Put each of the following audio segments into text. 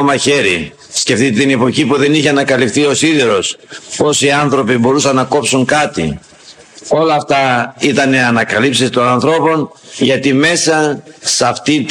μαχαίρι. Σκεφτείτε την εποχή που δεν είχε ανακαλυφθεί ο σίδηρος, πόσοι άνθρωποι μπορούσαν να κόψουν κάτι. Όλα αυτά ήταν ανακαλύψεις των ανθρώπων, γιατί μέσα σε αυτή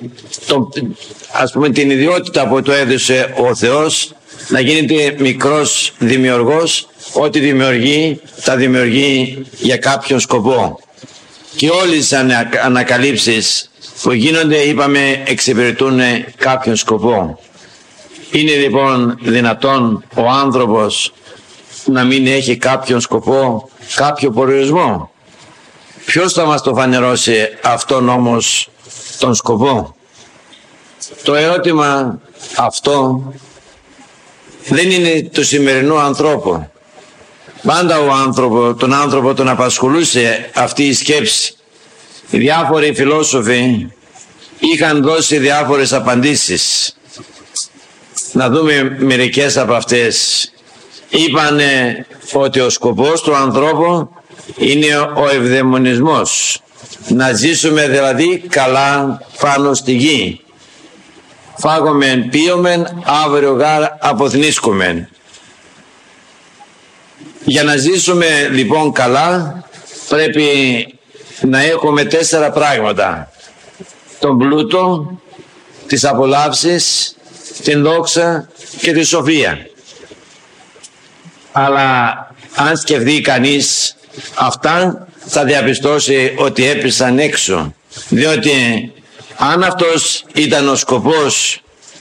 την ιδιότητα που του έδωσε ο Θεός, να γίνεται μικρός δημιουργός, ό,τι δημιουργεί, τα δημιουργεί για κάποιον σκοπό. Και όλες οι ανακαλύψεις που γίνονται, είπαμε, εξυπηρετούν κάποιον σκοπό. Είναι λοιπόν δυνατόν ο άνθρωπος να μην έχει κάποιον σκοπό, κάποιο προορισμό? Ποιος θα μας το φανερώσει αυτόν όμως τον σκοπό? Το ερώτημα αυτό δεν είναι του σημερινού ανθρώπου. Πάντα τον άνθρωπο τον απασχολούσε αυτή η σκέψη. Οι διάφοροι φιλόσοφοι είχαν δώσει διάφορες απαντήσεις. Να δούμε μερικές από αυτές. Είπανε ότι ο σκοπός του ανθρώπου είναι ο ευδαιμονισμός. Να ζήσουμε δηλαδή καλά πάνω στη γη. Φάγομεν, πίωμεν, αύριο γάρ αποθνίσκομεν. Για να ζήσουμε λοιπόν καλά πρέπει να έχουμε 4 πράγματα. Τον πλούτο, τις απολαύσεις, την δόξα και τη σοφία. Αλλά αν σκεφτεί κανείς αυτά, θα διαπιστώσει ότι έπεσαν έξω. Διότι αν αυτός ήταν ο σκοπός,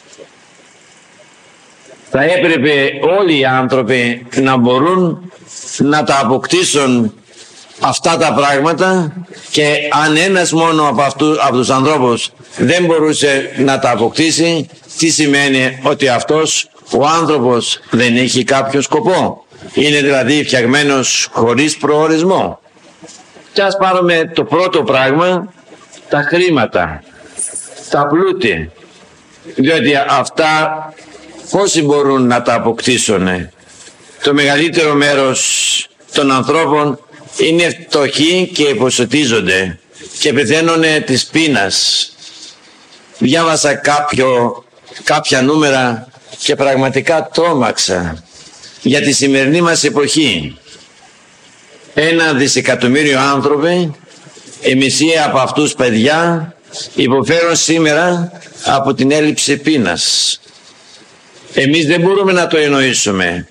θα έπρεπε όλοι οι άνθρωποι να μπορούν να τα αποκτήσουν αυτά τα πράγματα, και αν ένας μόνο από τους ανθρώπους δεν μπορούσε να τα αποκτήσει, τι σημαίνει? Ότι αυτός ο άνθρωπος δεν έχει κάποιο σκοπό. Είναι δηλαδή φτιαγμένος χωρίς προορισμό. Και ας πάρουμε το πρώτο πράγμα, τα χρήματα, τα πλούτη. Διότι αυτά πόσοι μπορούν να τα αποκτήσουν? Το μεγαλύτερο μέρος των ανθρώπων είναι φτωχοί και υποσωτίζονται και πεθαίνουν της πείνας. Διάβασα κάποια νούμερα και πραγματικά τρόμαξα για τη σημερινή μας εποχή. 1 δισεκατομμύριο άνθρωποι, η μισή από αυτούς παιδιά, υποφέρουν σήμερα από την έλλειψη πείνας. Εμείς δεν μπορούμε να το εννοήσουμε.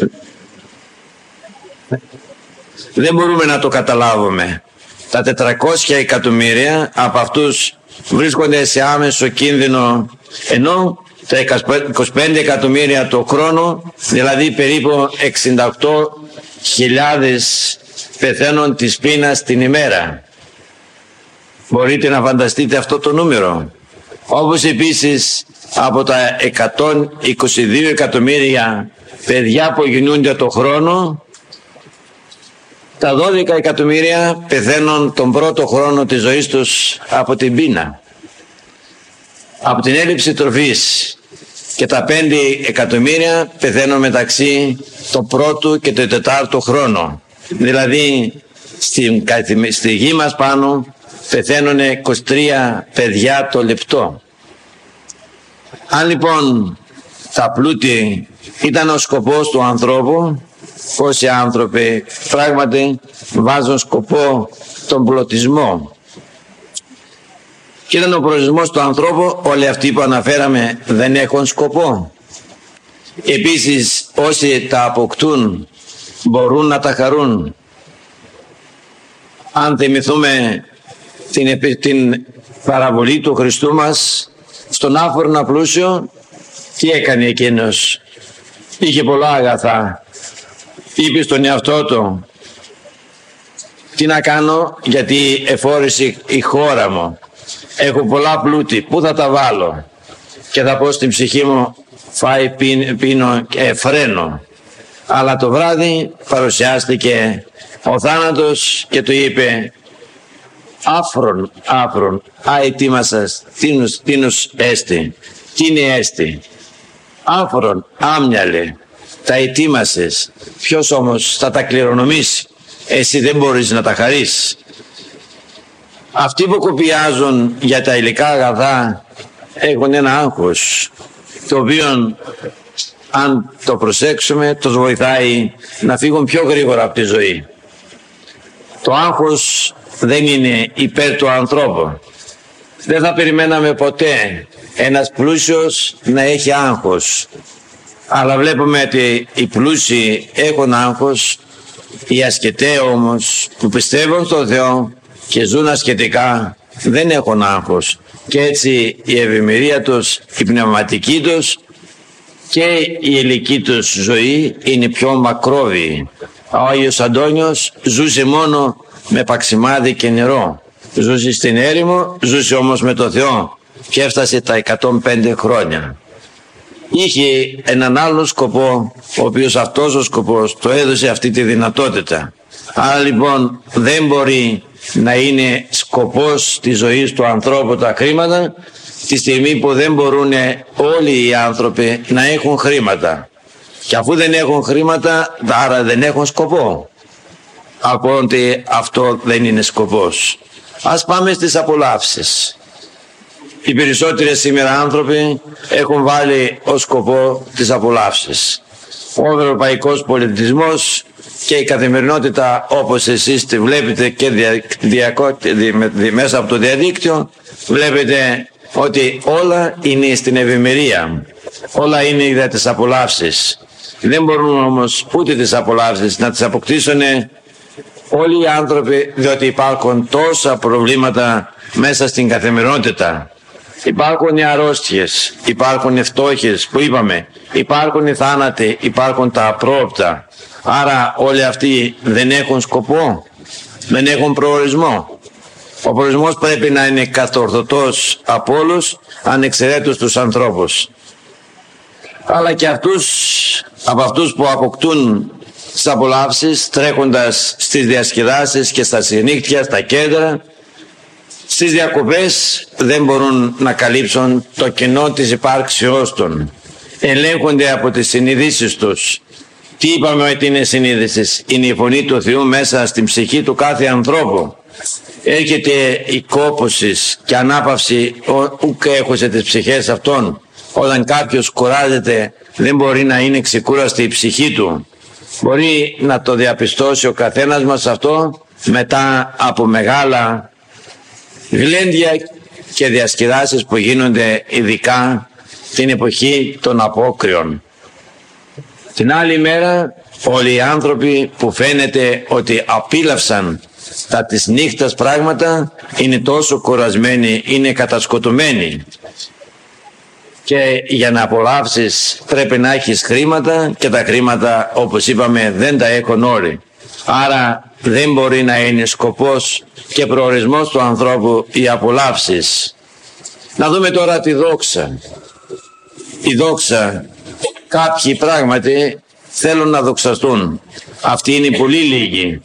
Δεν μπορούμε να το καταλάβουμε. Τα 400 εκατομμύρια από αυτούς βρίσκονται σε άμεσο κίνδυνο, ενώ τα 25 εκατομμύρια το χρόνο, δηλαδή περίπου 68.000 πεθαίνουν της πείνας την ημέρα. Μπορείτε να φανταστείτε αυτό το νούμερο? Όπως επίσης από τα 122 εκατομμύρια παιδιά που γεννιούνται το χρόνο, τα 12 εκατομμύρια πεθαίνουν τον πρώτο χρόνο της ζωής τους από την πείνα, από την έλλειψη τροφής, και τα 5 εκατομμύρια πεθαίνουν μεταξύ το πρώτο και το 4ο χρόνο. Δηλαδή στη γη μας πάνω πεθαίνουν 23 παιδιά το λεπτό. Αν λοιπόν τα πλούτη ήταν ο σκοπός του ανθρώπου, πόσοι άνθρωποι πράγματι βάζουν σκοπό τον πλουτισμό? Και ήταν ο προορισμός του ανθρώπου. Όλοι αυτοί που αναφέραμε δεν έχουν σκοπό. Επίσης όσοι τα αποκτούν μπορούν να τα χαρούν. Αν θυμηθούμε την παραβολή του Χριστού μας στον άφρονα πλούσιο, τι έκανε εκείνος? Είχε πολλά αγαθά. Είπε στον εαυτό του, τι να κάνω, γιατί εφόρησε η χώρα μου, έχω πολλά πλούτη, πού θα τα βάλω? Και θα πω στην ψυχή μου, φάει, πίνω και φρένω. Αλλά το βράδυ παρουσιάστηκε ο θάνατος και του είπε, άφρον, αετήμασας, τίνος έστι, τι είναι έστι? Άφρον, άμυαλε, τα ετοίμασες, ποιος όμως θα τα κληρονομήσει? Εσύ δεν μπορείς να τα χαρείς. Αυτοί που κοπιάζουν για τα υλικά αγαθά έχουν ένα άγχος. το οποίο αν το προσέξουμε τους βοηθάει να φύγουν πιο γρήγορα από τη ζωή. Το άγχος δεν είναι υπέρ του ανθρώπου. Δεν θα περιμέναμε ποτέ ένας πλούσιος να έχει άγχος. Αλλά βλέπουμε ότι οι πλούσιοι έχουν άγχος, οι ασκεταίοι όμως που πιστεύουν στον Θεό και ζουν ασκετικά δεν έχουν άγχος. Και έτσι η ευημερία τους, η πνευματική τους και η ηλική τους ζωή είναι πιο μακρόβιη. Ο Άγιος Αντώνιος ζούσε μόνο με παξιμάδι και νερό. Ζούσε στην έρημο, ζούσε όμως με το Θεό και έφτασε τα 105 χρόνια. Είχε έναν άλλο σκοπό, ο οποίος αυτός ο σκοπός το έδωσε αυτή τη δυνατότητα. Άρα λοιπόν δεν μπορεί να είναι σκοπός της ζωής του ανθρώπου τα χρήματα, τη στιγμή που δεν μπορούν όλοι οι άνθρωποι να έχουν χρήματα. Και αφού δεν έχουν χρήματα, άρα δεν έχουν σκοπό. Από ότι αυτό δεν είναι σκοπός. Ας πάμε στις απολαύσεις. Οι περισσότεροι σήμερα άνθρωποι έχουν βάλει ως σκοπό τις απολαύσεις. Ο ευρωπαϊκός πολιτισμός και η καθημερινότητα όπως εσείς τη βλέπετε και μέσα από το διαδίκτυο, βλέπετε ότι όλα είναι στην ευημερία. Όλα είναι για τις απολαύσεις. Δεν μπορούν όμως ούτε τις απολαύσεις να τις αποκτήσουν όλοι οι άνθρωποι, διότι υπάρχουν τόσα προβλήματα μέσα στην καθημερινότητα. Υπάρχουν οι αρρώστιες, υπάρχουν οι φτώχειες που είπαμε, υπάρχουν οι θάνατοι, υπάρχουν τα απρόοπτα. Άρα όλοι αυτοί δεν έχουν σκοπό, δεν έχουν προορισμό. Ο προορισμός πρέπει να είναι κατορθωτός από όλους, ανεξαιρέτως τους ανθρώπους. Αλλά και από αυτούς που αποκτούν τις απολαύσεις, τρέχοντας στις διασκεδάσεις και στα συνύχτια, στα κέντρα, στις διακοπές, δεν μπορούν να καλύψουν το κενό της υπάρξεώς των. Ελέγχονται από τις συνειδήσεις τους. Τι είπαμε ότι είναι συνείδησης? Είναι η φωνή του Θεού μέσα στην ψυχή του κάθε ανθρώπου. Έρχεται η κόπωση και ανάπαυση ουκ έχωσε τις ψυχές αυτών. Όταν κάποιος κουράζεται, δεν μπορεί να είναι ξεκούραστη η ψυχή του. Μπορεί να το διαπιστώσει ο καθένας μας αυτό μετά από μεγάλα γλέντια και διασκεδάσεις που γίνονται ειδικά την εποχή των απόκριων. Την άλλη μέρα όλοι οι άνθρωποι που φαίνεται ότι απίλαυσαν τα της νύχτας πράγματα είναι τόσο κουρασμένοι, είναι κατασκοτωμένοι. Και για να απολαύσεις πρέπει να έχεις χρήματα και τα χρήματα όπως είπαμε δεν τα έχουν όλοι. Άρα δεν μπορεί να είναι σκοπός και προορισμός του ανθρώπου οι απολαύσεις. Να δούμε τώρα τη δόξα. Η δόξα, κάποιοι πράγματι θέλουν να δοξαστούν. Αυτοί είναι πολύ λίγοι.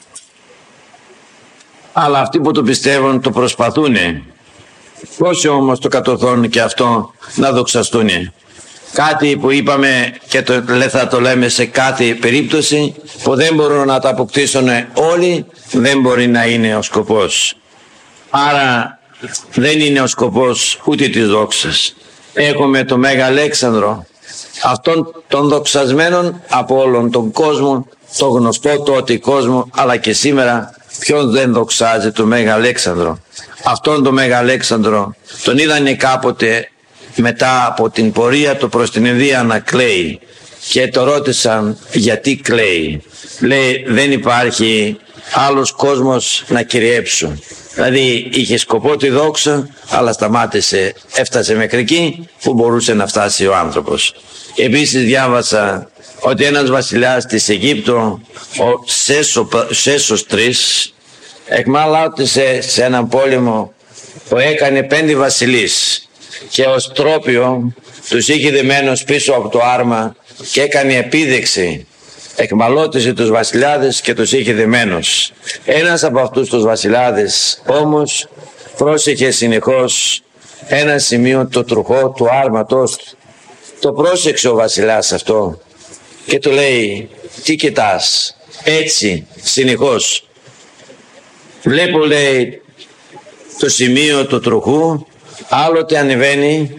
Αλλά αυτοί που το πιστεύουν το προσπαθούν. Πόσοι όμως το κατορθώνουν και αυτό να δοξαστούν? Κάτι που είπαμε και θα το λέμε σε κάθε περίπτωση που δεν μπορούν να τα αποκτήσουν όλοι, δεν μπορεί να είναι ο σκοπός. Άρα δεν είναι ο σκοπός ούτε της δόξας. Έχουμε το Μέγα Αλέξανδρο, αυτόν τον δοξασμένον από όλον τον κόσμο, το γνωστό τότε κόσμο, αλλά και σήμερα ποιον δεν δοξάζει το Μέγα Αλέξανδρο? Αυτόν τον Μέγα Αλέξανδρο τον είδανε κάποτε μετά από την πορεία του προς την Ινδία να κλαίει και το ρώτησαν γιατί κλαίει. Λέει δεν υπάρχει άλλος κόσμος να κυριέψουν. Δηλαδή είχε σκοπό τη δόξα αλλά σταμάτησε, έφτασε μέχρι εκεί που μπορούσε να φτάσει ο άνθρωπος. Επίσης διάβασα ότι ένας βασιλιάς της Αιγύπτου, ο Σέσος III, εκμαλώτησε σε έναν πόλεμο που έκανε 5 βασιλείς και ο Στρόπιο τους είχε δεμένους πίσω από το άρμα και έκανε επίδειξη. Εκμαλώτησε τους βασιλιάδες και τους είχε δεμένους. Ένας από αυτούς τους βασιλιάδες όμως πρόσεχε συνεχώς ένα σημείο το τροχό του άρματος του. Το πρόσεξε ο βασιλιάς αυτό και του λέει τι κοιτάς? Έτσι συνεχώς. Βλέπω λέει το σημείο του τροχού, άλλοτε ανεβαίνει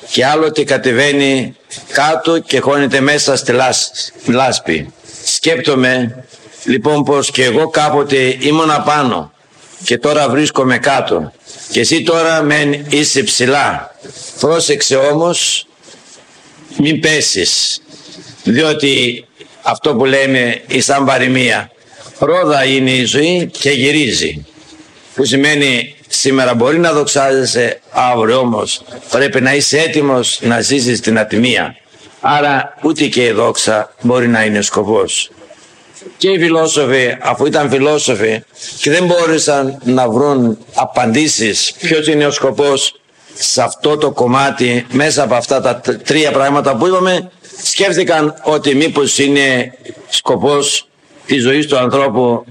και άλλοτε κατεβαίνει κάτω και χώνεται μέσα στη λάσπη. Σκέπτομαι λοιπόν πως και εγώ κάποτε ήμουν απάνω και τώρα βρίσκομαι κάτω και εσύ τώρα μεν είσαι ψηλά. Πρόσεξε όμως μην πέσεις, διότι αυτό που λέμε η σαν παροιμία, ρόδα είναι η ζωή και γυρίζει, που σημαίνει σήμερα μπορεί να δοξάζεσαι, αύριο όμως πρέπει να είσαι έτοιμος να ζήσεις την ατιμία. Άρα ούτε και η δόξα μπορεί να είναι σκοπός. Και οι φιλόσοφοι, αφού ήταν φιλόσοφοι και δεν μπόρεσαν να βρουν απαντήσεις ποιος είναι ο σκοπός σε αυτό το κομμάτι, μέσα από αυτά τα τρία πράγματα που είπαμε, σκέφτηκαν ότι μήπως είναι σκοπός της ζωής του ανθρώπου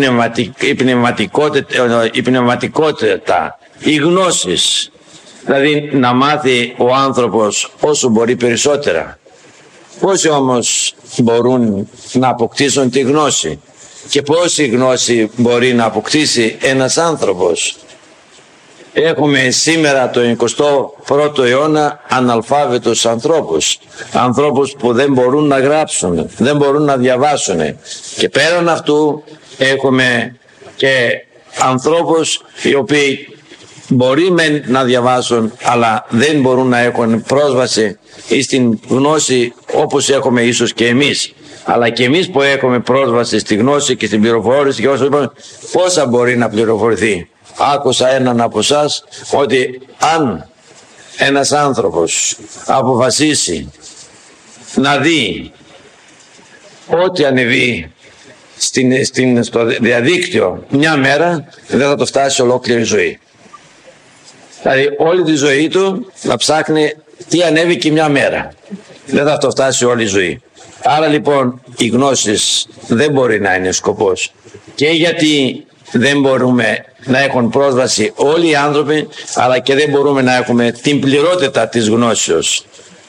η πνευματικότητα, οι γνώσεις, δηλαδή να μάθει ο άνθρωπος όσο μπορεί περισσότερα. Πόσοι όμως μπορούν να αποκτήσουν τη γνώση και πόση γνώση μπορεί να αποκτήσει ένας άνθρωπος? Έχουμε σήμερα το 21ο αιώνα αναλφάβητους ανθρώπους, ανθρώπους που δεν μπορούν να γράψουν, δεν μπορούν να διαβάσουν, και πέραν αυτού έχουμε και ανθρώπους οι οποίοι μπορεί να διαβάσουν αλλά δεν μπορούν να έχουν πρόσβαση στην γνώση όπως έχουμε ίσως και εμείς. Αλλά και εμείς που έχουμε πρόσβαση στη γνώση και στην πληροφόρηση και όσο είπαμε, πόσα μπορεί να πληροφορηθεί? Άκουσα έναν από εσάς ότι αν ένας άνθρωπος αποφασίσει να δει ό,τι ανεβεί στο διαδίκτυο μια μέρα, δεν θα το φτάσει ολόκληρη ζωή. Δηλαδή όλη τη ζωή του να ψάχνει τι ανέβηκε μια μέρα. Δεν θα το φτάσει όλη η ζωή. Άρα λοιπόν οι γνώσεις δεν μπορεί να είναι σκοπός. Και γιατί δεν μπορούμε να έχουν πρόσβαση όλοι οι άνθρωποι, αλλά και δεν μπορούμε να έχουμε την πληρότητα της γνώσεως.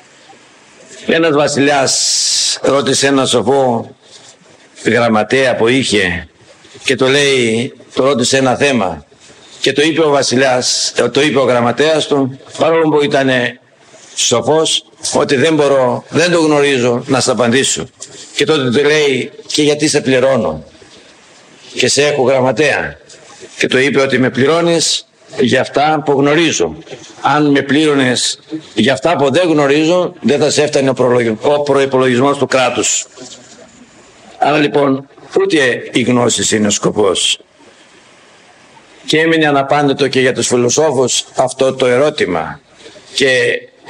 Ένας βασιλιάς ρώτησε ένα σοφό γραμματέα που είχε και το ρώτησε ένα θέμα και το είπε ο βασιλιάς, το είπε ο γραμματέας του, παρόλο που ήταν σοφός, ότι δεν το γνωρίζω να σε απαντήσω. Και τότε του λέει, και γιατί σε πληρώνω και σε έχω γραμματέα? Και το είπε ότι με πληρώνεις για αυτά που γνωρίζω. Αν με πλήρωνες για αυτά που δεν γνωρίζω, δεν θα σε έφτανε ο προϋπολογισμός του κράτους. Άρα λοιπόν ούτε η γνώση είναι ο σκοπός. Και έμεινε αναπάντητο και για τους φιλοσόφους αυτό το ερώτημα. Και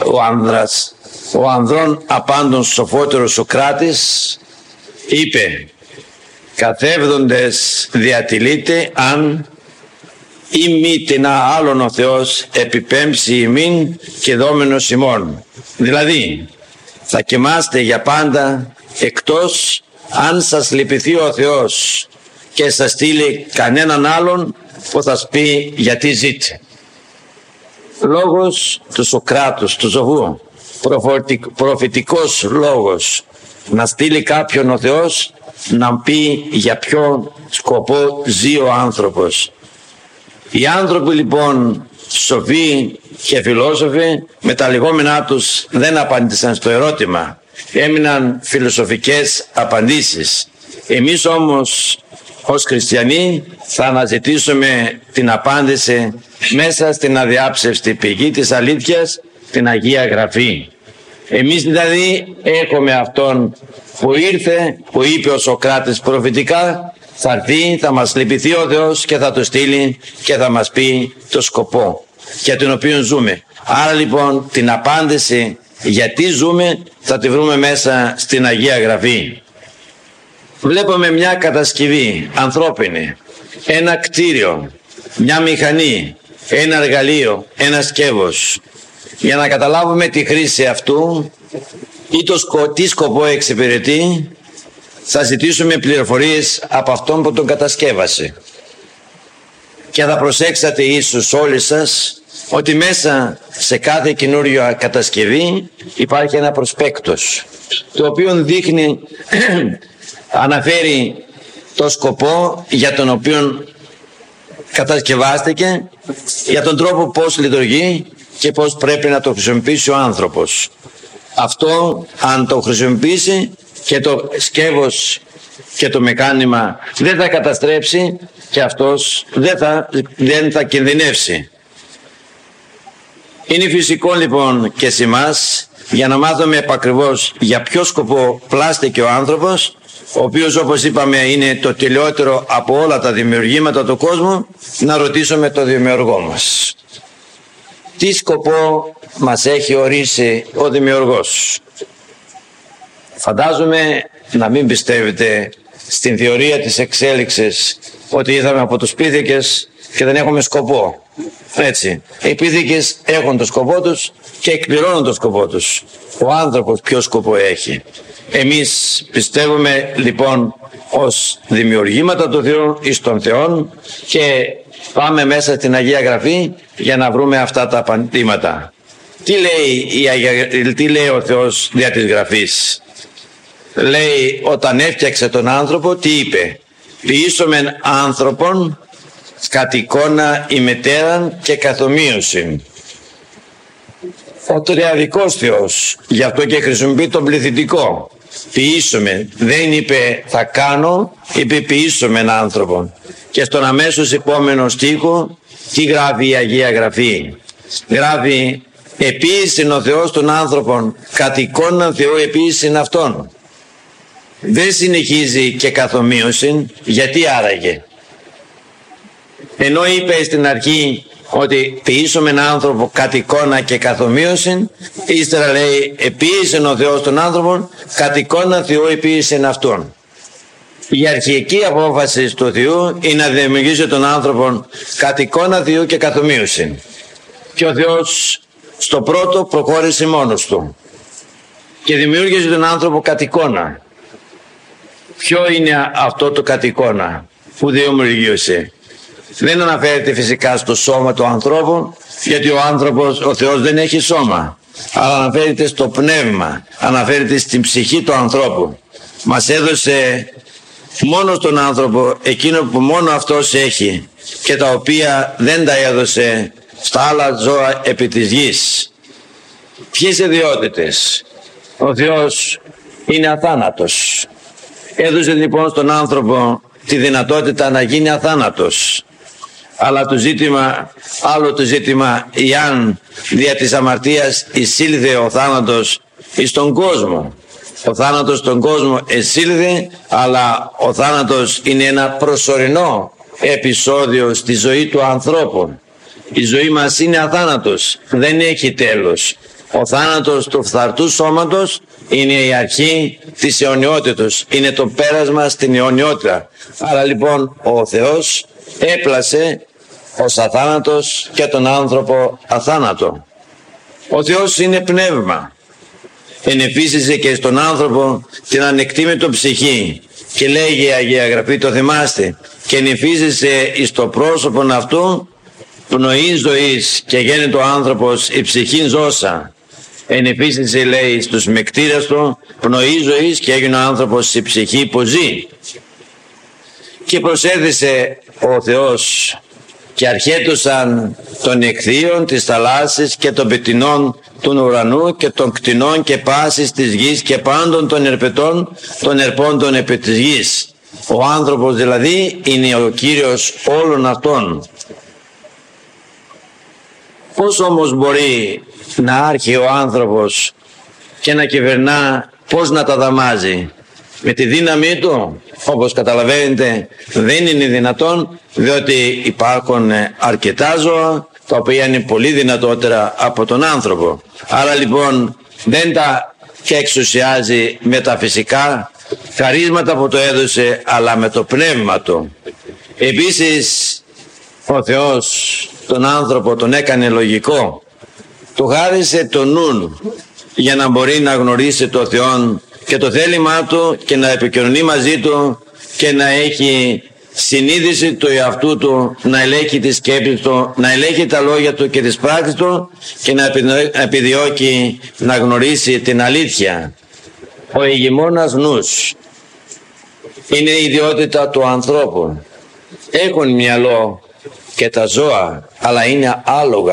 ο ανδρών απάντων σοφότερος Σωκράτης είπε, καθεύδοντες διατηλείται αν ή μη τεινά άλλον ο Θεός επιπέμψει ημίν και δόμενος ημών. Δηλαδή θα κοιμάστε για πάντα εκτός αν σας λυπηθεί ο Θεός και σας στείλει κανέναν άλλον που θα σας πει γιατί ζείτε. Λόγος του Σωκράτους, του σοφού, προφητικός λόγος, να στείλει κάποιον ο Θεός να πει για ποιο σκοπό ζει ο άνθρωπος. Οι άνθρωποι λοιπόν σοφοί και φιλόσοφοι με τα λεγόμενά τους δεν απάντησαν στο ερώτημα, έμειναν φιλοσοφικές απαντήσεις. Εμείς όμως ως χριστιανοί θα αναζητήσουμε την απάντηση μέσα στην αδιάψευστη πηγή της αλήθειας, την Αγία Γραφή. Εμείς δηλαδή έχουμε αυτόν που ήρθε, που είπε ο Σωκράτης προφητικά, θα έρθει, θα μας λυπηθεί ο Θεός και θα το στείλει και θα μας πει το σκοπό για τον οποίο ζούμε. Άρα λοιπόν την απάντηση γιατί ζούμε θα τη βρούμε μέσα στην Αγία Γραφή. Βλέπουμε μια κατασκευή ανθρώπινη, ένα κτίριο, μια μηχανή, ένα εργαλείο, ένα σκεύος. Για να καταλάβουμε τη χρήση αυτού ή τι σκοπό εξυπηρετεί, θα ζητήσουμε πληροφορίες από αυτόν που τον κατασκεύασε. Και θα προσέξατε ίσως όλοι σας ότι μέσα σε κάθε καινούργια κατασκευή υπάρχει ένα προσπέκτος, το οποίο δείχνει, αναφέρει το σκοπό για τον οποίο κατασκευάστηκε, για τον τρόπο πώς λειτουργεί και πώς πρέπει να το χρησιμοποιήσει ο άνθρωπος. Αυτό, αν το χρησιμοποιήσει και το σκεύος και το μηχάνημα δεν θα καταστρέψει, και αυτός δεν θα κινδυνεύσει. Είναι φυσικό λοιπόν και σε εμάς, για να μάθουμε επακριβώς για ποιο σκοπό πλάστηκε ο άνθρωπος, ο οποίος, όπως είπαμε, είναι το τελειότερο από όλα τα δημιουργήματα του κόσμου, να ρωτήσουμε το δημιουργό μας. Τι σκοπό μας έχει ορίσει ο δημιουργός? Φαντάζομαι να μην πιστεύετε στην θεωρία της εξέλιξης ότι ήρθαμε από τους πίθηκες και δεν έχουμε σκοπό. Έτσι, οι πίθηκες έχουν το σκοπό τους και εκπληρώνουν το σκοπό τους. Ο άνθρωπος ποιο σκοπό έχει? Εμείς πιστεύουμε λοιπόν ως δημιουργήματα του Θεού εις τον Θεόν και πάμε μέσα στην Αγία Γραφή για να βρούμε αυτά τα απαντήματα. Τι λέει ο Θεός δια της Γραφής? Λέει, όταν έφτιαξε τον άνθρωπο, τι είπε? Ποιήσομεν άνθρωπον κατ' εικόνα ημετέραν και καθομοίωσιν. Ο τριαδικός Θεός, γι' αυτό και χρησιμοποιεί τον πληθυντικό. Ποιήσομεν, δεν είπε θα κάνω, είπε ποιήσομεν άνθρωπον. Και στον αμέσως επόμενο στίχο, τι γράφει η Αγία Γραφή? Γράφει, επίησεν ο Θεός τον άνθρωπον κατ' εικόνα Θεού επίησεν αυτόν. Δεν συνεχίζει και καθομοίωσιν. Γιατί άραγε? Ενώ είπε στην αρχή ότι ποιήσομεν άνθρωπο κατ' εικόνα και καθομοίωσιν, ύστερα λέει επίησεν ο Θεός τον άνθρωπον κατ' εικόνα Θεού επίησεν αυτόν. Η αρχική απόφαση του Θεού είναι να δημιουργήσει τον άνθρωπον κατ' εικόνα Θεού και καθομοίωσιν. Και ο Θεός στο πρώτο προχώρησε μόνος του και δημιούργησε τον άνθρωπο κατ' εικόνα. Ποιο είναι αυτό το κατ' εικόνα που δημιουργήσε? Δεν αναφέρεται φυσικά στο σώμα του ανθρώπου, γιατί ο άνθρωπος, ο Θεός δεν έχει σώμα, αλλά αναφέρεται στο πνεύμα, αναφέρεται στην ψυχή του ανθρώπου. Μας έδωσε μόνο στον άνθρωπο εκείνο που μόνο αυτός έχει και τα οποία δεν τα έδωσε στα άλλα ζώα επί της γης. Ποιες ιδιότητες? Ο Θεός είναι αθάνατος. Έδωσε λοιπόν στον άνθρωπο τη δυνατότητα να γίνει αθάνατος. Αλλά άλλο το ζήτημα, εάν δια της αμαρτίας εισήλθε ο θάνατος εις τον κόσμο. Ο θάνατος στον κόσμο εισήλθε, αλλά ο θάνατος είναι ένα προσωρινό επεισόδιο στη ζωή του ανθρώπου. Η ζωή μας είναι αθάνατος, δεν έχει τέλος. Ο θάνατος του φθαρτού σώματος είναι η αρχή της αιωνιότητος, είναι το πέρασμα στην αιωνιότητα. Άρα λοιπόν ο Θεός έπλασε ως αθάνατος και τον άνθρωπο αθάνατο. Ο Θεός είναι πνεύμα. Ενεφύσισε και στον άνθρωπο την ανεκτήμητο ψυχή και λέγει η Αγία Γραφή, το θυμάστε, και ενεφύσισε εις το πρόσωπον αυτού πνοή ζωής και γέννητο ο άνθρωπος η ψυχή ζώσα. Ενεφύσισε, λέει, στους μεκτήρες του πνοή ζωής και έγινε ο άνθρωπος η ψυχή που ζει. Και προσέθεσε ο Θεός και αρχέτουσαν των εχθείων της θαλάσσης και των πετεινών του ουρανού και των κτηνών και πάσης της γης και πάντων των ερπετών των ερπόντων επί της γης. Ο άνθρωπος δηλαδή είναι ο Κύριος όλων αυτών. Πώς όμως μπορεί να άρχει ο άνθρωπος και να κυβερνά, πώς να τα δαμάζει? Με τη δύναμή του? Όπως καταλαβαίνετε δεν είναι δυνατόν, διότι υπάρχουν αρκετά ζώα τα οποία είναι πολύ δυνατότερα από τον άνθρωπο. Άρα λοιπόν δεν τα και εξουσιάζει με τα φυσικά χαρίσματα που το έδωσε, αλλά με το πνεύμα του. Επίσης ο Θεός τον άνθρωπο τον έκανε λογικό, του χάρισε το νου για να μπορεί να γνωρίσει το Θεό και το θέλημά του και να επικοινωνεί μαζί του και να έχει συνείδηση του εαυτού του, να ελέγχει τις σκέψεις του, να ελέγχει τα λόγια του και τις πράξεις του και να επιδιώκει να γνωρίσει την αλήθεια. Ο ηγεμόνας νους είναι η ιδιότητα του ανθρώπου. Έχουν μυαλό και τα ζώα, αλλά είναι άλογα,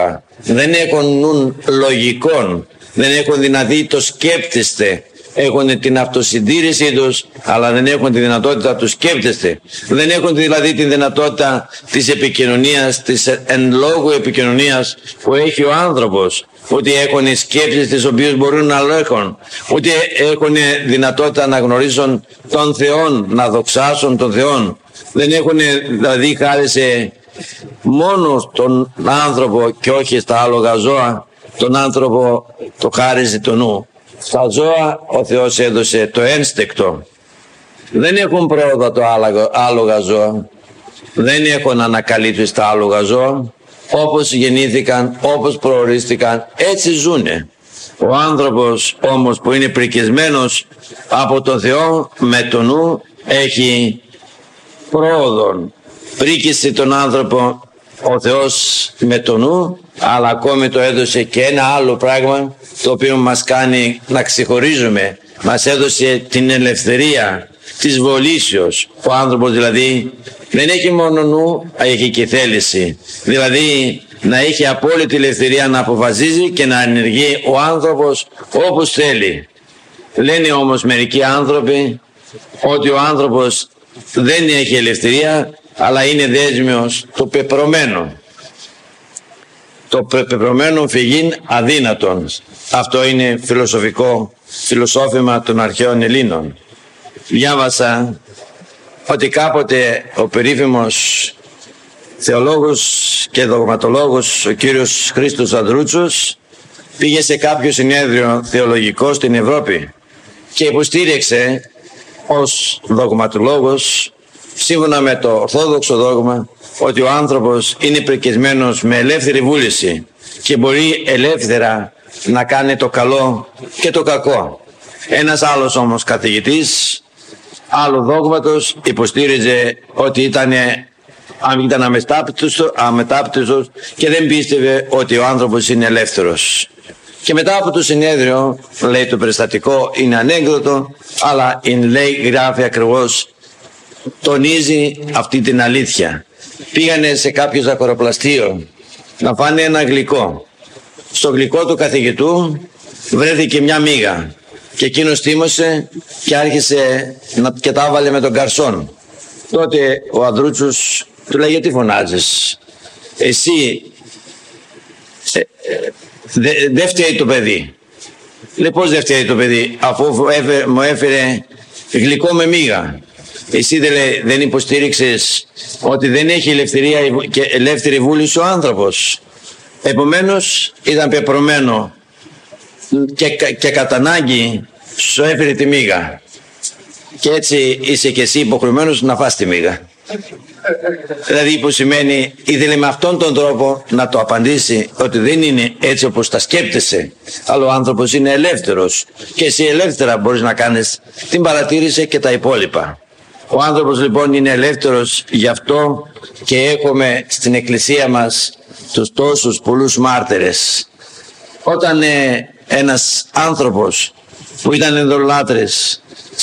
δεν έχουν νουν λογικών, δεν έχουν δηλαδή το σκέπτεστε. Έχουν την αυτοσυντήρησή τους, αλλά δεν έχουν τη δυνατότητα του σκέπτεστε. Δεν έχουν δηλαδή τη δυνατότητα της επικοινωνίας, της εν λόγω επικοινωνίας που έχει ο άνθρωπος. Ότι έχουν σκέψεις τις οποίες μπορούν να λέγουν. Ότι έχουν δυνατότητα να γνωρίσουν τον Θεό, να δοξάσουν τον Θεό. Δεν έχουν δηλαδή χάρισε μόνο τον άνθρωπο και όχι στα άλογα ζώα. Τον άνθρωπο το χάρισε το νου. Στα ζώα ο Θεός έδωσε το ένστικτο. Δεν έχουν πρόοδο το άλογα ζώα. Δεν έχουν ανακαλύψει τα άλογα ζώα. Όπως γεννήθηκαν, όπως προορίστηκαν, έτσι ζουνε. Ο άνθρωπος όμως που είναι πρικισμένος από τον Θεό με το νου έχει πρόοδον. Πρίκησε τον άνθρωπο ο Θεός με το νου, αλλά ακόμη το έδωσε και ένα άλλο πράγμα το οποίο μας κάνει να ξεχωρίζουμε. Μας έδωσε την ελευθερία της βολήσεως. Ο άνθρωπος δηλαδή δεν έχει μόνο νου, έχει και θέληση. Δηλαδή να έχει απόλυτη ελευθερία να αποφασίζει και να ενεργεί ο άνθρωπος όπως θέλει. Λένε όμως μερικοί άνθρωποι ότι ο άνθρωπος δεν έχει ελευθερία, αλλά είναι δέσμιος το πεπρωμένο. Το πεπρωμένο φυγήν αδύνατον. Αυτό είναι φιλοσόφημα των αρχαίων Ελλήνων. Διάβασα ότι κάποτε ο περίφημος θεολόγος και δογματολόγος ο κύριος Χρήστος Ανδρούτσος πήγε σε κάποιο συνέδριο θεολογικό στην Ευρώπη και υποστήριξε ως δογματολόγος, σύμφωνα με το ορθόδοξο δόγμα, ότι ο άνθρωπος είναι πρικισμένος με ελεύθερη βούληση και μπορεί ελεύθερα να κάνει το καλό και το κακό. Ένας άλλος όμως καθηγητής άλλου δόγματος υποστήριζε ότι ήταν αμετάπτυστος και δεν πίστευε ότι ο άνθρωπος είναι ελεύθερος. Και μετά από το συνέδριο, λέει, το περιστατικό είναι ανέκδοτο, αλλά γράφει ακριβώς, τονίζει αυτή την αλήθεια. Πήγανε σε κάποιο ζαχαροπλαστείο να φάνε ένα γλυκό. Στο γλυκό του καθηγητού βρέθηκε μια μύγα και εκείνος τίμωσε και άρχισε και τα έβαλε με τον καρσόν. Τότε ο Ανδρούτσος του λέει, γιατί φωνάζεις, εσύ δεν φταίει το παιδί. Λέει, πώς δεν φταίει το παιδί, αφού μου έφερε γλυκό με μύγα. Εσύ δεν υποστήριξες ότι δεν έχει ελευθερία και ελεύθερη βούληση ο άνθρωπος. Επομένως ήταν πεπρωμένο και κατά ανάγκη σου έφερε τη μύγα. Και έτσι είσαι και εσύ υποχρεωμένος να φας τη μύγα. Δηλαδή που σημαίνει, ήθελε με αυτόν τον τρόπο να το απαντήσει ότι δεν είναι έτσι όπως τα σκέπτεσαι, αλλά ο άνθρωπος είναι ελεύθερος και εσύ ελεύθερα μπορείς να κάνεις την παρατήρηση και τα υπόλοιπα. Ο άνθρωπος λοιπόν είναι ελεύθερος, γι' αυτό και έχουμε στην εκκλησία μας τους τόσους πολλούς μάρτυρες. Όταν ένας άνθρωπος που ήταν ειδωλολάτρης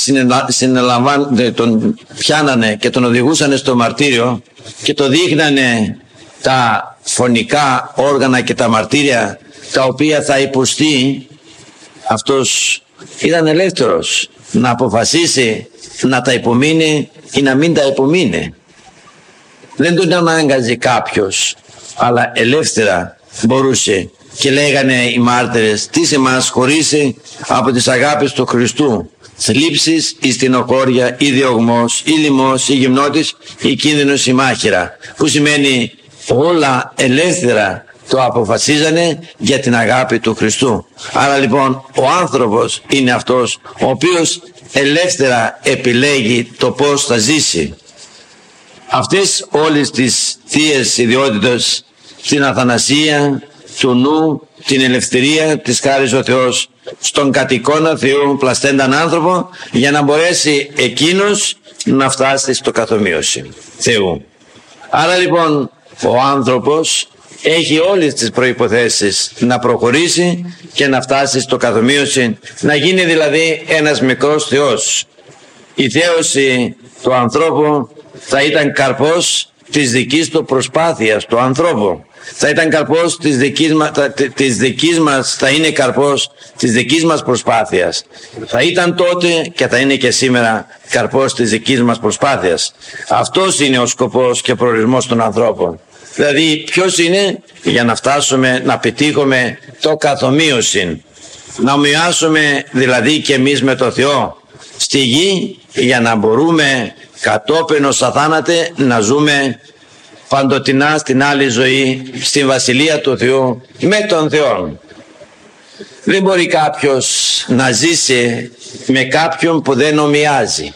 τον πιάνανε και τον οδηγούσανε στο μαρτύριο και το δείχνανε τα φωνικά όργανα και τα μαρτύρια τα οποία θα υποστεί, αυτός ήταν ελεύθερος να αποφασίσει να τα υπομείνει ή να μην τα υπομείνει. Δεν τον ανάγκαζε κάποιος, αλλά ελεύθερα μπορούσε. Και λέγανε οι μάρτυρες, τι σε μας χωρίσει από τις αγάπης του Χριστού, θλίψεις ή στενοχώρια ή διωγμός ή λιμός ή γυμνότης ή κίνδυνος ή μάχηρα, που σημαίνει όλα ελεύθερα το αποφασίζανε για την αγάπη του Χριστού. Άρα λοιπόν ο άνθρωπος είναι αυτός ο οποίος ελεύθερα επιλέγει το πώς θα ζήσει. Αυτές όλες τις θείες ιδιότητες, την αθανασία του νου, την ελευθερία της χάρης ο Θεός στον κατ' εικόνα Θεού πλαστένταν άνθρωπο, για να μπορέσει εκείνος να φτάσει στο καθομοίωση Θεού. Άρα λοιπόν ο άνθρωπος έχει όλες τις προϋποθέσεις να προχωρήσει και να φτάσει στο καθομοίωση, να γίνει δηλαδή ένας μικρός Θεός. Η θέωση του ανθρώπου θα ήταν καρπός της δικής του προσπάθειας του ανθρώπου. θα ήταν καρπός της δικής μας, θα είναι καρπός της δικής μας προσπάθειας. Θα ήταν τότε και θα είναι και σήμερα καρπός της δικής μας προσπάθειας. Αυτός είναι ο σκοπός και προορισμός των ανθρώπων. Δηλαδή ποιος είναι? Για να φτάσουμε να πετύχουμε το καθομοίωσιν. Να ομοιάσουμε δηλαδή και εμείς με το Θεό στη γη, για να μπορούμε κατόπιν ως αθάνατε να ζούμε παντοτινά στην άλλη ζωή, στην Βασιλεία του Θεού με τον Θεό. Δεν μπορεί κάποιος να ζήσει με κάποιον που δεν ομοιάζει.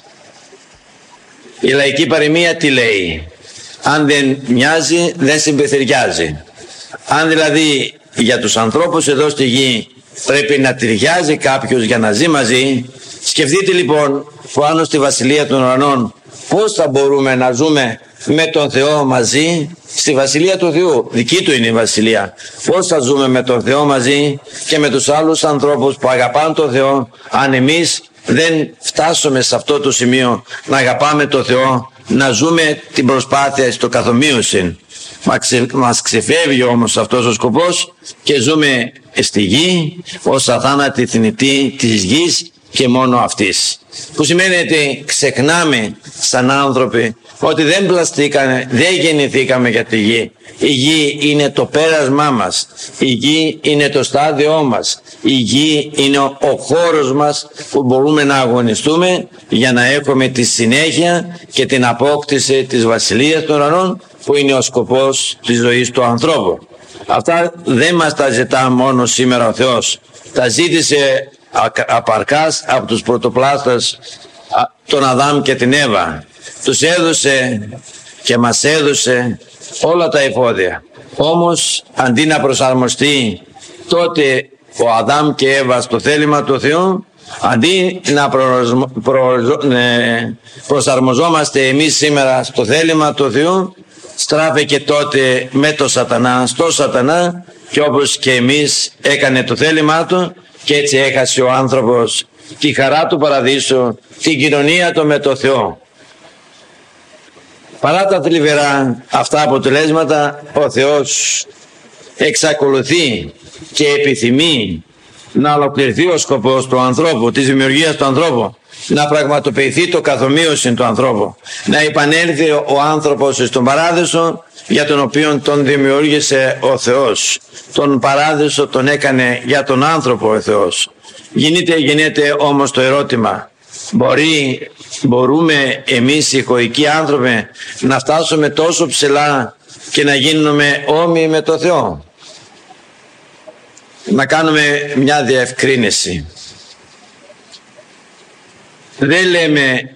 Η λαϊκή παροιμία τι λέει? Αν δεν μοιάζει δεν συμπεθυριάζει. Αν δηλαδή για τους ανθρώπους εδώ στη γη πρέπει να ταιριάζει κάποιος για να ζει μαζί, σκεφτείτε λοιπόν πάνω στη Βασιλεία των Ουρανών πώς θα μπορούμε να ζούμε με τον Θεό μαζί στη Βασιλεία του Θεού. Δική του είναι η Βασιλεία. Πώς θα ζούμε με τον Θεό μαζί και με τους άλλους ανθρώπους που αγαπάνε τον Θεό, αν εμείς δεν φτάσουμε σε αυτό το σημείο να αγαπάμε τον Θεό, να ζούμε την προσπάθεια στο καθομοίωση. Μας ξεφεύγει όμως αυτός ο σκοπός και ζούμε στη γη ως αθάνατη θνητοί της γης και μόνο αυτής. Που σημαίνει ότι ξεχνάμε σαν άνθρωποι ότι δεν πλαστήκαμε, δεν γεννηθήκαμε για τη γη. Η γη είναι το πέρασμά μας, η γη είναι το στάδιό μας, η γη είναι ο χώρος μας που μπορούμε να αγωνιστούμε για να έχουμε τη συνέχεια και την απόκτηση της Βασιλείας των Ουρανών, που είναι ο σκοπός της ζωής του ανθρώπου. Αυτά δεν μας τα ζητά μόνο σήμερα ο Θεός, τα ζήτησε απαρκάς από τους πρωτοπλάστες, τον Αδάμ και την Εύα. Τους έδωσε και μας έδωσε όλα τα εφόδια. Όμως αντί να προσαρμοστεί τότε ο Αδάμ και Εύα στο θέλημα του Θεού, αντί να προσαρμοζόμαστε εμείς σήμερα στο θέλημα του Θεού, στράφηκε τότε με το Σατανά, στο Σατανά, και όπως και εμείς έκανε το θέλημά του, και έτσι έχασε ο άνθρωπος τη χαρά του παραδείσου, την κοινωνία του με το Θεό. Παρά τα θλιβερά αυτά αποτελέσματα, ο Θεός εξακολουθεί και επιθυμεί να ολοκληρωθεί ο σκοπός του ανθρώπου, της δημιουργίας του ανθρώπου, να πραγματοποιηθεί το καθομοίωση του ανθρώπου, να επανέλθει ο άνθρωπος στον παράδεισο για τον οποίο τον δημιούργησε ο Θεός. Τον παράδεισο τον έκανε για τον άνθρωπο ο Θεός. Γίνεται όμως το ερώτημα, μπορούμε εμείς οι οικοικοί άνθρωποι να φτάσουμε τόσο ψηλά και να γίνουμε όμοιοι με το Θεό? Να κάνουμε μια διευκρίνηση. Δεν λέμε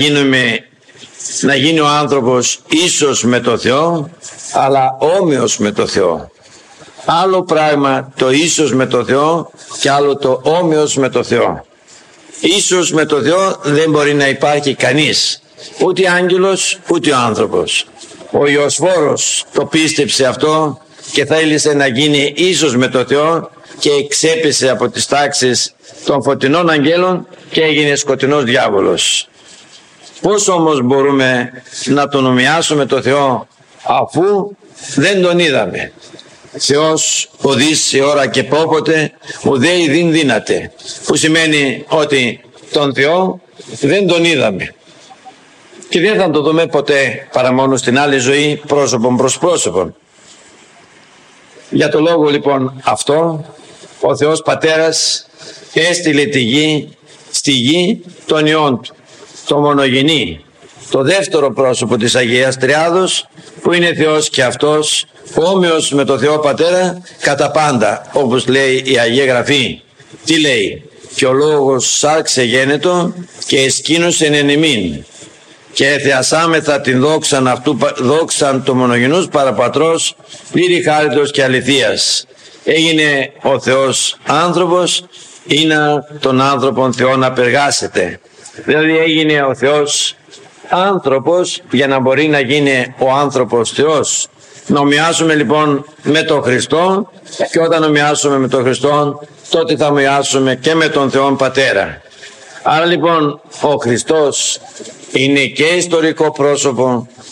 να γίνει ο άνθρωπος ίσος με το Θεό, αλλά όμοιος με το Θεό. Άλλο πράγμα το ίσος με το Θεό και άλλο το όμοιος με το Θεό. Ίσος με το Θεό δεν μπορεί να υπάρχει κανείς, ούτε άγγελος ούτε ο άνθρωπος. Ο Ιωσφόρος το πίστεψε αυτό και θέλησε να γίνει ίσος με το Θεό και εξέπεσε από τις τάξεις των φωτεινών αγγέλων και έγινε σκοτεινός διάβολος. Πώς όμως μπορούμε να τον ομοιάσουμε το Θεό αφού δεν τον είδαμε? Θεός οδείς σε ώρα και πόποτε ουδέι δεν δύναται, που σημαίνει ότι τον Θεό δεν τον είδαμε και δεν θα τον δούμε ποτέ παρά μόνο στην άλλη ζωή, πρόσωπον προς πρόσωπον. Για το λόγο λοιπόν αυτό ο Θεός Πατέρας έστειλε στη γη τον Υιόν του, το μονογενή, το δεύτερο πρόσωπο της Αγίας Τριάδος, που είναι Θεός και αυτός, όμοιος με το Θεό Πατέρα κατά πάντα, όπως λέει η Αγία Γραφή. Τι λέει? Και ο λόγος σάρξε γένετο και εσκήνωσεν εν ημίν, και θεασάμεθα την δόξαν αυτού, δόξαν το μονογενούς παραπατρός, πλήρη χάριτος και αληθείας. Έγινε ο Θεός άνθρωπος, είναι τον άνθρωπον Θεό να περγάσετε. Δηλαδή έγινε ο Θεός άνθρωπος για να μπορεί να γίνει ο άνθρωπος Θεός. Να ομοιάσουμε λοιπόν με τον Χριστό, και όταν ομοιάσουμε με τον Χριστό τότε θα ομοιάσουμε και με τον Θεό Πατέρα. Άρα λοιπόν ο Χριστός είναι και ιστορικό πρόσωπο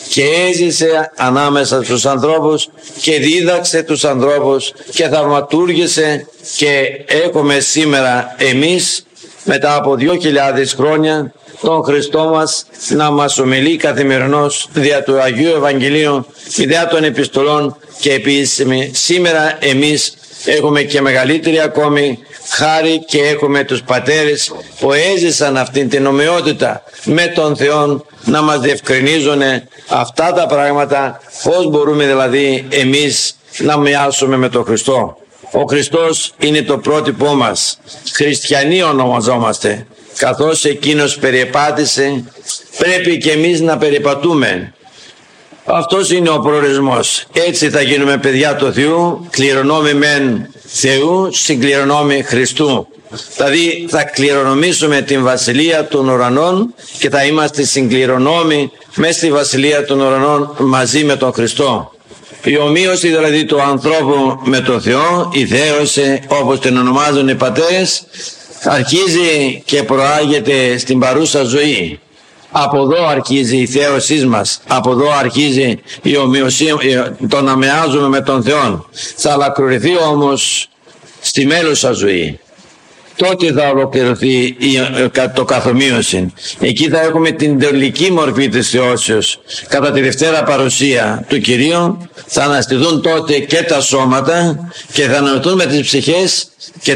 και έζησε ανάμεσα στους ανθρώπους και δίδαξε τους ανθρώπους και θαυματούργησε, και έχουμε σήμερα εμείς μετά από 2.000 χρόνια τον Χριστό μας να μας ομιλεί καθημερινώς δια του Αγίου Ευαγγελίου, δια των επιστολών και επίσημη. Σήμερα εμείς έχουμε και μεγαλύτερη ακόμη χάρη και έχουμε τους πατέρες που έζησαν αυτήν την ομοιότητα με τον Θεό να μας διευκρινίζουν αυτά τα πράγματα, πώς μπορούμε δηλαδή εμείς να μοιάσουμε με τον Χριστό. Ο Χριστός είναι το πρότυπό μας. Χριστιανοί ονομαζόμαστε. Καθώς Εκείνος περιεπάτησε, πρέπει και εμείς να περιπατούμε. Αυτός είναι ο προορισμός. Έτσι θα γίνουμε παιδιά του Θεού, κληρονόμοι μεν Θεού, συγκληρονόμοι Χριστού. Δηλαδή θα κληρονομήσουμε την Βασιλεία των Ουρανών και θα είμαστε συγκληρονόμοι μέσα στη Βασιλεία των Ουρανών μαζί με τον Χριστό. Η ομοίωση δηλαδή του ανθρώπου με τον Θεό, η θέωση όπως την ονομάζουν οι πατέρες, αρχίζει και προάγεται στην παρούσα ζωή. Από εδώ αρχίζει η θέωσή μας, από εδώ αρχίζει η ομοιοσία, το να μοιάζουμε με τον Θεό. Θα ολοκληρωθεί όμως στη μέλουσα ζωή. Τότε θα ολοκληρωθεί το καθομοίωση. Εκεί θα έχουμε την τελική μορφή της θεώσεως. Κατά τη Δευτέρα παρουσία του Κυρίου θα αναστηθούν τότε και τα σώματα και θα αναστηθούν με τις ψυχές, και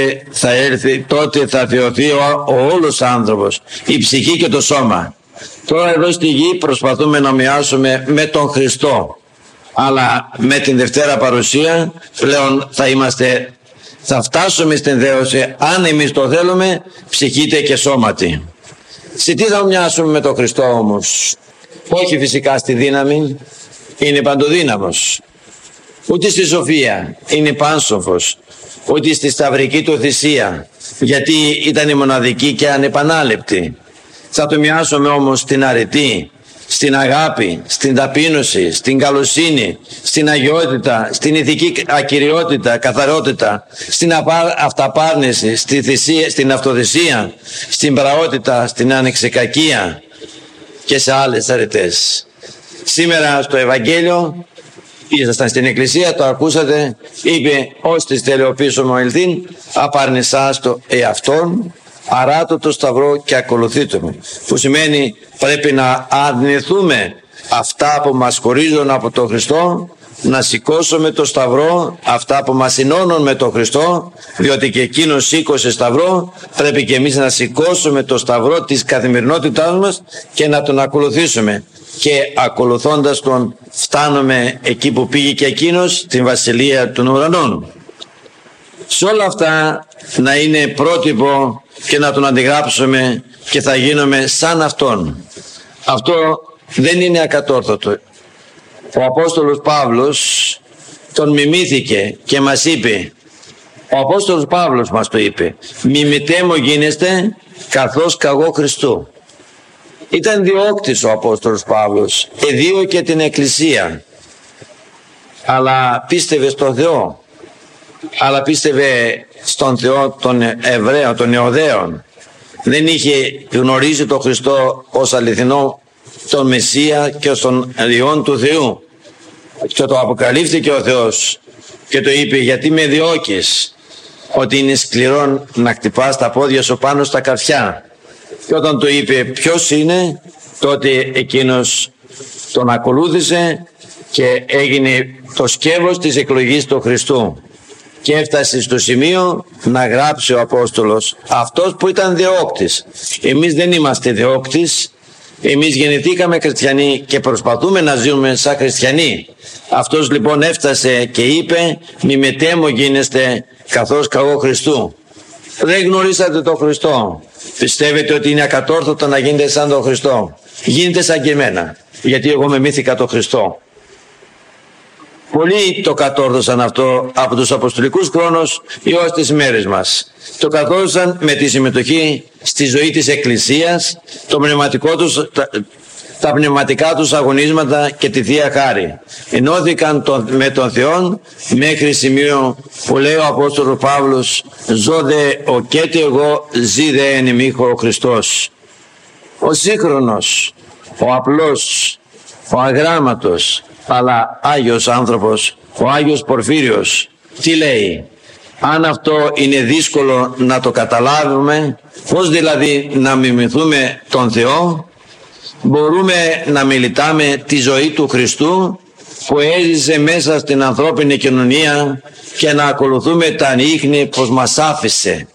τότε θα θεωθεί ο όλος άνθρωπος, η ψυχή και το σώμα. Τώρα εδώ στη γη προσπαθούμε να μοιάσουμε με τον Χριστό, αλλά με την Δευτέρα παρουσία πλέον θα φτάσουμε στην δέωση, αν εμείς το θέλουμε, ψυχήτε και σώματι. Σε τι θα μοιάσουμε με τον Χριστό όμως? Όχι φυσικά στη δύναμη, είναι παντοδύναμος. Ούτε στη σοφία, είναι πάνσοφος. Ούτε στη σταυρική του θυσία, γιατί ήταν η μοναδική και ανεπανάληπτη. Θα το μοιάσουμε όμως στην αρετή, στην αγάπη, στην ταπείνωση, στην καλοσύνη, στην αγιότητα, στην ηθική ακυριότητα, καθαρότητα, στην αυταπάρνηση, στην αυτοθυσία, στην πραότητα, στην ανεξικακία και σε άλλες αρετές. Σήμερα στο Ευαγγέλιο, ήσασταν στην εκκλησία, το ακούσατε, είπε «Ώστις τελειοποιήσουμε ο ελθύν, απαρνησάς το εαυτόν, αράτω το σταυρό και ακολουθείτε με». Που σημαίνει πρέπει να αρνηθούμε αυτά που μας χωρίζουν από τον Χριστό, να σηκώσουμε το σταυρό, αυτά που μας συνώνουν με τον Χριστό, διότι και εκείνος σήκωσε σταυρό, πρέπει και εμείς να σηκώσουμε το σταυρό της καθημερινότητάς μας και να τον ακολουθήσουμε. Και ακολουθώντας τον φτάνουμε εκεί που πήγε και εκείνος, στην Βασιλεία των Ουρανών. Σε όλα αυτά να είναι πρότυπο και να τον αντιγράψουμε και θα γίνουμε σαν Αυτόν. Αυτό δεν είναι ακατόρθωτο. Ο Απόστολος Παύλος τον μιμήθηκε και μας είπε, ο Απόστολος Παύλος μας το είπε, «Μιμητέ μου γίνεστε καθώς κι εγώ Χριστού». Ήταν διώκτης ο Απόστολος Παύλος, εδίωκε την Εκκλησία, αλλά πίστευε στον Θεό, αλλά πίστευε στον Θεό των Εβραίων, των Ιουδαίων. Δεν είχε γνωρίσει τον Χριστό ως αληθινό, τον Μεσσία και ως τον Υιόν του Θεού. Και το αποκαλύφθηκε ο Θεός και το είπε, γιατί με διώκεις, ότι είναι σκληρό να χτυπάς τα πόδια σου πάνω στα καρφιά. Και όταν του είπε ποιος είναι, τότε εκείνος τον ακολούθησε και έγινε το σκεύος της εκλογής του Χριστού. Και έφτασε στο σημείο να γράψει ο Απόστολος, αυτός που ήταν διώκτης. Εμείς δεν είμαστε διώκτης, εμείς γεννηθήκαμε χριστιανοί και προσπαθούμε να ζούμε σαν χριστιανοί. Αυτός λοιπόν έφτασε και είπε, «Μιμητέ μου γίνεστε καθώς κι εγώ Χριστού». Δεν γνωρίσατε τον Χριστό. Πιστεύετε ότι είναι ακατόρθωτο να γίνετε σαν τον Χριστό? Γίνετε σαν και εμένα, γιατί εγώ μιμήθηκα τον Χριστό. Πολλοί το κατόρθωσαν αυτό από τους αποστολικούς χρόνους έως τις μέρες μας. Το κατόρθωσαν με τη συμμετοχή στη ζωή της Εκκλησίας, τα πνευματικά τους αγωνίσματα και τη Θεία Χάρη. Ενώθηκαν με τον Θεό μέχρι σημείο που λέει ο Απόστολος Παύλος, «Ζω δε ο κέτι εγώ, ζει δε εν ημίχω ο Χριστός». Ο σύγχρονος, ο απλός ο αγράμματος αλλά Άγιος άνθρωπος, ο Άγιος Πορφύριος, τι λέει? Αν αυτό είναι δύσκολο να το καταλάβουμε, πώς δηλαδή να μιμηθούμε τον Θεό? Μπορούμε να μελετάμε τη ζωή του Χριστού που έζησε μέσα στην ανθρώπινη κοινωνία και να ακολουθούμε τα ίχνη πως μας άφησε.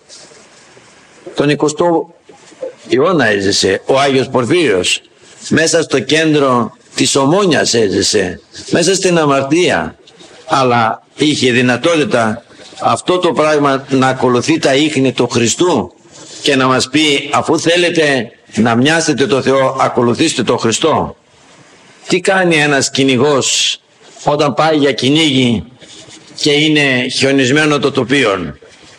Τον 20ο αιώνα έζησε ο Άγιος Πορφύριος, μέσα στο κέντρο της Ομόνιας έζησε, μέσα στην αμαρτία, αλλά είχε δυνατότητα αυτό το πράγμα να ακολουθεί τα ίχνη του Χριστού και να μας πει, αφού θέλετε να μοιάσετε το Θεό, ακολουθήστε το Χριστό. Τι κάνει ένας κυνηγός όταν πάει για κυνήγι και είναι χιονισμένο το τοπίο?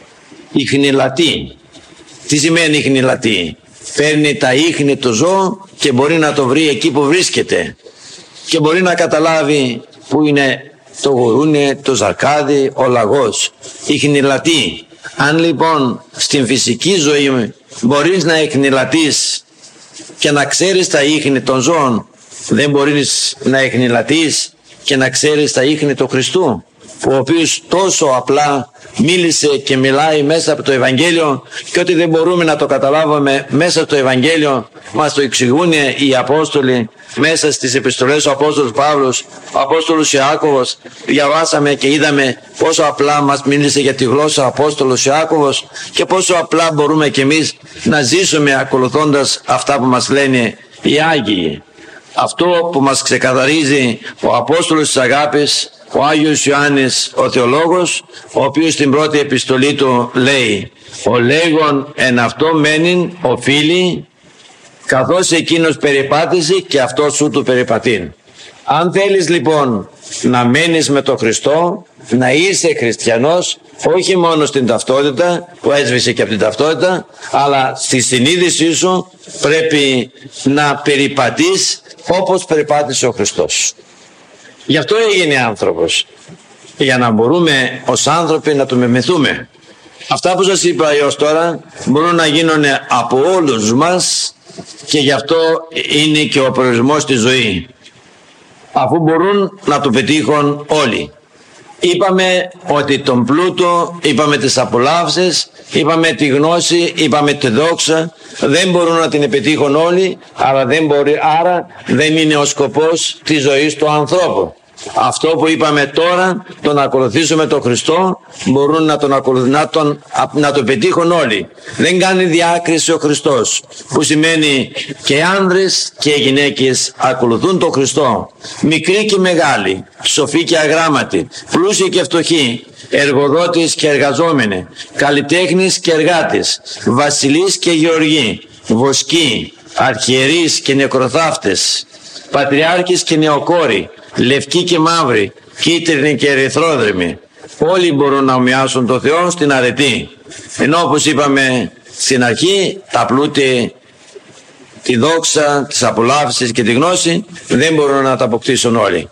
Ιχνηλατεί. Τι σημαίνει ιχνηλατεί? Παίρνει τα ίχνη του ζώου και μπορεί να το βρει εκεί που βρίσκεται και μπορεί να καταλάβει που είναι το γουρούνι, το ζαρκάδι, ο λαγός. Ιχνηλατεί. Αν λοιπόν στην φυσική ζωή μπορείς να ιχνηλατείς και να ξέρεις τα ίχνη των ζώων, δεν μπορείς να ιχνηλατείς και να ξέρεις τα ίχνη του Χριστού, ο οποίος τόσο απλά μίλησε και μιλάει μέσα από το Ευαγγέλιο, και ότι δεν μπορούμε να το καταλάβουμε μέσα στο Ευαγγέλιο μας το εξηγούν οι Απόστολοι μέσα στις επιστολές. Ο Απόστολος Παύλος, ο Απόστολος Ιάκωβος, διαβάσαμε και είδαμε πόσο απλά μας μίλησε για τη γλώσσα ο Απόστολος Ιάκωβος και πόσο απλά μπορούμε και εμείς να ζήσουμε ακολουθώντας αυτά που μας λένε οι Άγιοι. Αυτό που μας ξεκαθαρίζει ο Απόστολος της Αγάπης, ο Άγιος Ιωάννης ο Θεολόγος, ο οποίος στην πρώτη επιστολή του λέει: «Ο λέγον εν αυτό μένειν οφείλει, καθώς εκείνος περιπάτησε και αυτός σου του περιπατήν». Αν θέλεις λοιπόν να μένεις με τον Χριστό, να είσαι χριστιανός, όχι μόνο στην ταυτότητα που έσβησε και από την ταυτότητα, αλλά στη συνείδησή σου πρέπει να περιπατείς όπως περιπάτησε ο Χριστός. Γι' αυτό έγινε άνθρωπος, για να μπορούμε ως άνθρωποι να του μιμηθούμε. Αυτά που σας είπα έως τώρα μπορούν να γίνουν από όλους μας και γι' αυτό είναι και ο προορισμός της ζωής, αφού μπορούν να το πετύχουν όλοι. Είπαμε ότι τον πλούτο, είπαμε τις απολαύσεις, είπαμε τη γνώση, είπαμε τη δόξα, δεν μπορούν να την πετύχουν όλοι, αλλά άρα δεν είναι ο σκοπός της ζωής του ανθρώπου. Αυτό που είπαμε τώρα, το να ακολουθήσουμε τον Χριστό, μπορούν να το πετύχουν όλοι. Δεν κάνει διάκριση ο Χριστός, που σημαίνει και άνδρες και γυναίκες ακολουθούν τον Χριστό. Μικροί και μεγάλοι, σοφοί και αγράμματοι, πλούσιοι και φτωχοί, εργοδότης και εργαζόμενοι, καλλιτέχνης και εργάτες, βασιλείς και γεωργοί, βοσκοί, αρχιερείς και νεκροθάφτες, πατριάρχες και νεοκόροι, λευκοί και μαύροι, κίτρινοι και ερυθρόδρυμοι, όλοι μπορούν να ομοιάσουν το Θεό στην αρετή. Ενώ όπως είπαμε στην αρχή, τα πλούτη, τη δόξα, τις απολαύσεις και τη γνώση δεν μπορούν να τα αποκτήσουν όλοι.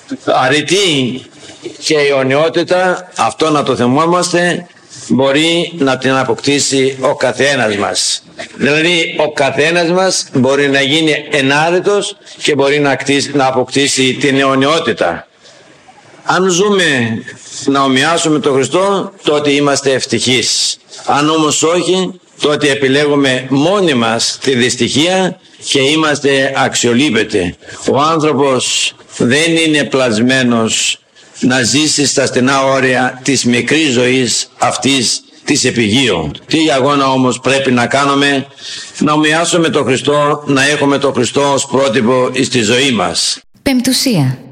Αρετή και αιωνιότητα, αυτό να το θυμόμαστε, μπορεί να την αποκτήσει ο καθένας μας. Δηλαδή ο καθένας μας μπορεί να γίνει ενάρετος και μπορεί να αποκτήσει την αιωνιότητα. Αν ζούμε να ομοιάσουμε τον Χριστό, τότε είμαστε ευτυχείς. Αν όμως όχι, τότε επιλέγουμε μόνοι μας τη δυστυχία και είμαστε αξιολύπητοι. Ο άνθρωπος δεν είναι πλασμένος να ζήσει στα στενά όρια της μικρής ζωής αυτής της επιγείου. Τι αγώνα όμως πρέπει να κάνουμε? Να ομοιάσουμε τον Χριστό, να έχουμε τον Χριστό ως πρότυπο στη ζωή μας. Πεμπτουσία.